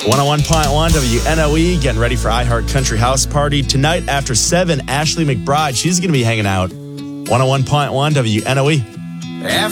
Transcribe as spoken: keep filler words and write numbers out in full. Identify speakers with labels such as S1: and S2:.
S1: one oh one point one W N O E, getting ready for iHeart Country House Party. Tonight after seven, Ashley McBride, she's going to be hanging out. one oh one point one W N O E.